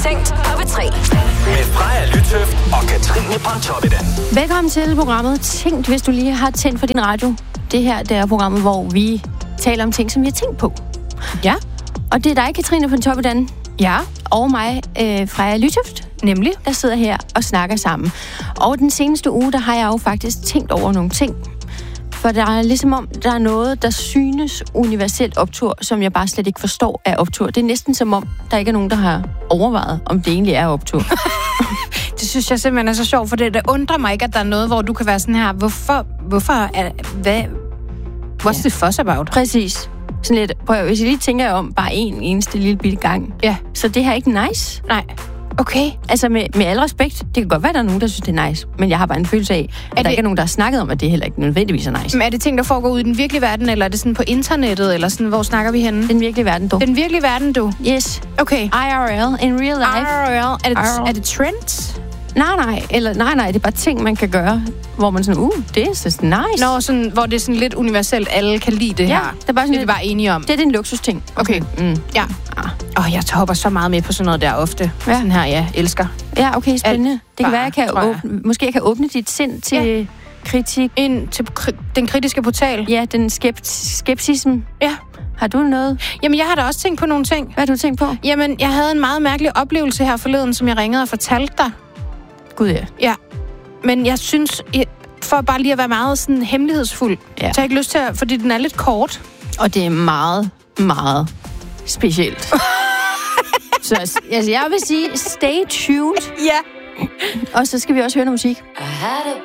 Tændt på P3. Med Freja Lytøft og Katrine Pontoppidan. Velkommen til programmet Tænkt, hvis du lige har tændt for din radio. Det her, det er programmet, hvor vi taler om ting, som vi har tænkt på. Ja. Og det er dig, Katrine Pontoppidan. Ja. Og mig, Freja Lytøft. Nemlig. Der sidder her og snakker sammen. Og den seneste uge, der har jeg jo faktisk tænkt over nogle ting. For der er ligesom om, der er noget, der synes universelt optur, som jeg bare slet ikke forstår er optur. Det er næsten som om, der ikke er nogen, der har overvejet, om det egentlig er optur. Det synes jeg simpelthen er så sjovt, for det undrer mig ikke, at der er noget, hvor du kan være sådan her, hvorfor er, what's the fuss about? Præcis. Sådan lidt, prøv, hvis jeg lige tænker om bare en eneste lille bitte gang. Ja. Så det her er ikke nice. Nej. Okay. Altså med al respekt, det kan godt være, at der er nogen, der synes, det er nice. Men jeg har bare en følelse af, at der ikke er nogen, der har snakket om, at det heller ikke nødvendigvis er nice. Men er det ting, der foregår ude i den virkelige verden, eller er det sådan på internettet, eller sådan, hvor snakker vi henne? Den virkelige verden, du. Den virkelige verden, du? Yes. Okay. IRL, in real life. IRL. Er det trends? Nej, det er bare ting, man kan gøre, hvor man sådan, this is nice. Nå, sådan, hvor det er sådan lidt universelt, alle kan lide det her. Det er bare sådan det er vi bare enige om. Det er en luksusting. Okay. Ja. Jeg hopper så meget med på sådan noget der ofte. Ja. Sådan her, jeg elsker. Ja, okay, spændende. Det kan være, jeg kan åbne dit sind til kritik. Ind til den kritiske portal. Ja, den skepsism. Ja. Har du noget? Jamen, jeg har da også tænkt på nogle ting. Hvad har du tænkt på? Jamen, jeg havde en meget mærkelig oplevelse her forleden, som jeg ringede og fortalte dig. Gud, ja. Ja. Men jeg synes, for bare lige at være meget sådan hemmelighedsfuld, så har jeg ikke lyst til at, fordi den er lidt kort. Og det er meget, meget specielt. Så altså, jeg vil sige, stay tuned. Ja. Og så skal vi også høre noget musik.